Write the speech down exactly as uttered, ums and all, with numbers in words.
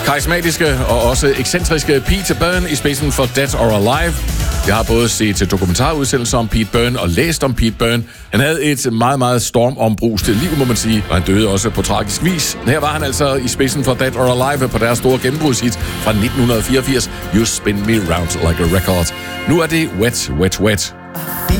Karismatiske og også ekscentriske Pete Byrne i spidsen for Dead or Alive. Jeg har både set dokumentarudsendelser om Pete Byrne og læst om Pete Byrne. Han havde et meget, meget stormombruste liv, må man sige, og han døde også på tragisk vis. Her var han altså i spidsen for Dead or Alive på deres store gennembrudshit fra nitten fireogfirs, You Spin Me Round Like a Record. Nu er det Wet, Wet, Wet.